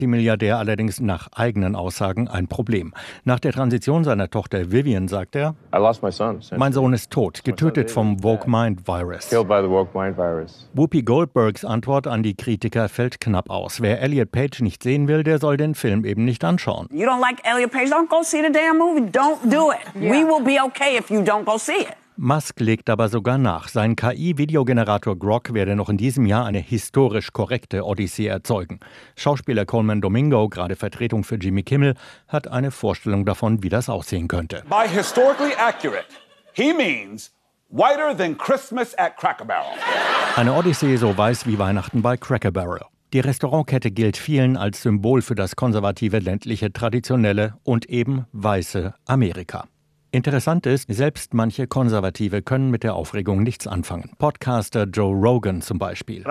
Multimilliardär allerdings nach eigenen Aussagen ein Problem. Nach der Transition seiner Tochter Vivian sagt er: Mein Sohn ist tot, getötet vom Woke-Mind-Virus. Whoopi Goldbergs Antwort an die Kritiker fällt knapp aus. Wer Elliot Page nicht sehen will, der soll den Film eben nicht anschauen. You don't like Elliot Page, don't go see the damn movie. Don't do it. Yeah. We will be okay if you don't go see it. Musk legt aber sogar nach. Sein KI-Videogenerator Grok werde noch in diesem Jahr eine historisch korrekte Odyssee erzeugen. Schauspieler Coleman Domingo, gerade Vertretung für Jimmy Kimmel, hat eine Vorstellung davon, wie das aussehen könnte. By historically accurate, he means whiter than Christmas at Cracker Barrel. Eine Odyssee so weiß wie Weihnachten bei Cracker Barrel. Die Restaurantkette gilt vielen als Symbol für das konservative, ländliche, traditionelle und eben weiße Amerika. Interessant ist, selbst manche Konservative können mit der Aufregung nichts anfangen. Podcaster Joe Rogan zum Beispiel.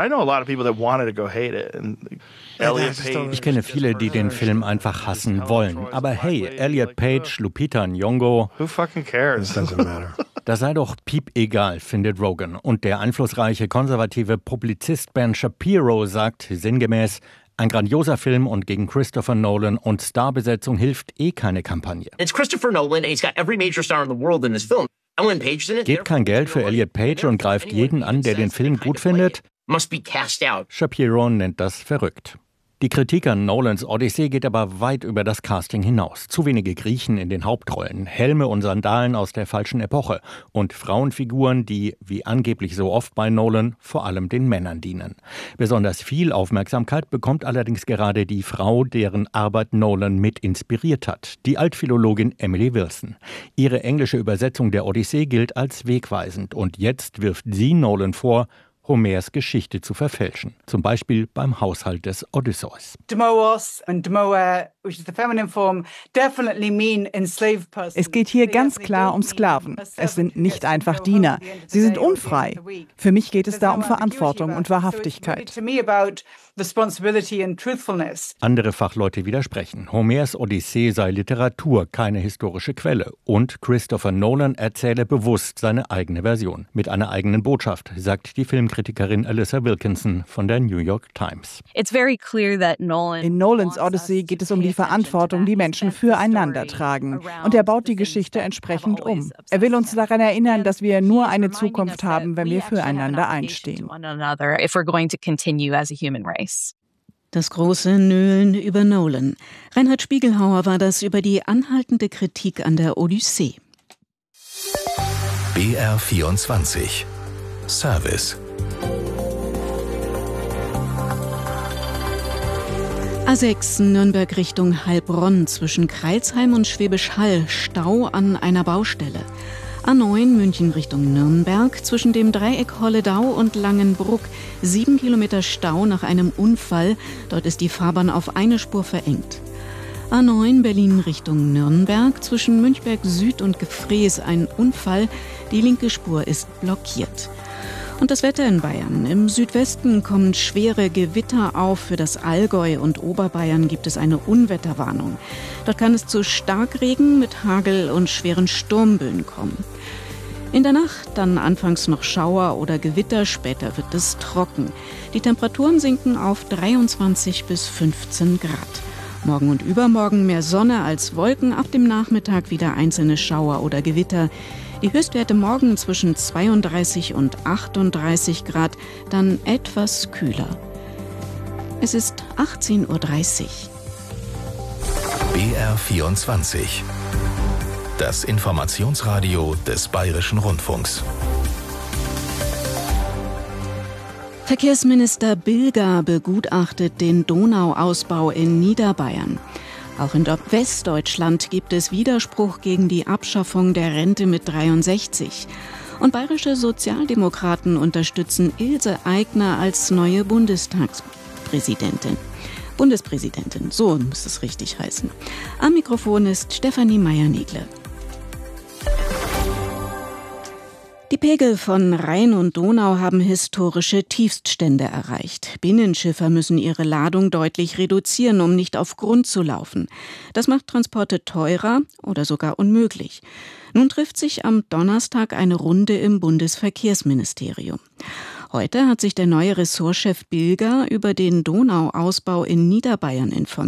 Ich kenne viele, die den Film einfach hassen wollen. Aber hey, Elliot Page, Lupita Nyong'o, das sei doch piepegal, findet Rogan. Und der einflussreiche konservative Publizist Ben Shapiro sagt sinngemäß: Ein grandioser Film und gegen Christopher Nolan und Starbesetzung hilft keine Kampagne. It's Christopher Nolan and he's got every major star in the world in this film. Gebt kein Geld für Elliot Page und greift jeden an, der den Film gut findet? Must be cast out. Shapiro nennt das verrückt. Die Kritik an Nolans Odyssee geht aber weit über das Casting hinaus. Zu wenige Griechen in den Hauptrollen, Helme und Sandalen aus der falschen Epoche und Frauenfiguren, die, wie angeblich so oft bei Nolan, vor allem den Männern dienen. Besonders viel Aufmerksamkeit bekommt allerdings gerade die Frau, deren Arbeit Nolan mit inspiriert hat, die Altphilologin Emily Wilson. Ihre englische Übersetzung der Odyssee gilt als wegweisend und jetzt wirft sie Nolan vor, Homers Geschichte zu verfälschen. Zum Beispiel beim Haushalt des Odysseus. Demoos and Demoa, which is the feminine form, definitely mean enslaved person. Es geht hier ganz klar um Sklaven. Es sind nicht einfach Diener. Sie sind unfrei. Für mich geht es da um Verantwortung und Wahrhaftigkeit. Andere Fachleute widersprechen. Homers Odyssee sei Literatur, keine historische Quelle. Und Christopher Nolan erzähle bewusst seine eigene Version. Mit einer eigenen Botschaft, sagt die Filmkritikerin Alyssa Wilkinson von der New York Times. In Nolans Odyssey geht es um die Verantwortung, die Menschen füreinander tragen. Und er baut die Geschichte entsprechend um. Er will uns daran erinnern, dass wir nur eine Zukunft haben, wenn wir füreinander einstehen. Das große Nölen über Nolan. Reinhard Spiegelhauer war das über die anhaltende Kritik an der Odyssee. BR24 Service. A6 Nürnberg Richtung Heilbronn zwischen Crailsheim und Schwäbisch Hall, Stau an einer Baustelle. A9 München Richtung Nürnberg zwischen dem Dreieck Holledau und Langenbruck, 7 Kilometer Stau nach einem Unfall, dort ist die Fahrbahn auf eine Spur verengt. A9 Berlin Richtung Nürnberg zwischen Münchberg Süd und Gefrees ein Unfall, die linke Spur ist blockiert. Und das Wetter in Bayern. Im Südwesten kommen schwere Gewitter auf. Für das Allgäu und Oberbayern gibt es eine Unwetterwarnung. Dort kann es zu Starkregen mit Hagel und schweren Sturmböen kommen. In der Nacht dann anfangs noch Schauer oder Gewitter, später wird es trocken. Die Temperaturen sinken auf 23 bis 15 Grad. Morgen und übermorgen mehr Sonne als Wolken, ab dem Nachmittag wieder einzelne Schauer oder Gewitter. Die Höchstwerte morgen zwischen 32 und 38 Grad, dann etwas kühler. Es ist 18:30 Uhr. BR24. Das Informationsradio des Bayerischen Rundfunks. Verkehrsminister Bilger begutachtet den Donauausbau in Niederbayern. Auch in Westdeutschland gibt es Widerspruch gegen die Abschaffung der Rente mit 63. Und bayerische Sozialdemokraten unterstützen Ilse Aigner als neue Bundespräsidentin, so muss es richtig heißen. Am Mikrofon ist Stefanie Meyer-Negle. Die Pegel von Rhein und Donau haben historische Tiefststände erreicht. Binnenschiffer müssen ihre Ladung deutlich reduzieren, um nicht auf Grund zu laufen. Das macht Transporte teurer oder sogar unmöglich. Nun trifft sich am Donnerstag eine Runde im Bundesverkehrsministerium. Heute hat sich der neue Ressortchef Bilger über den Donauausbau in Niederbayern informiert.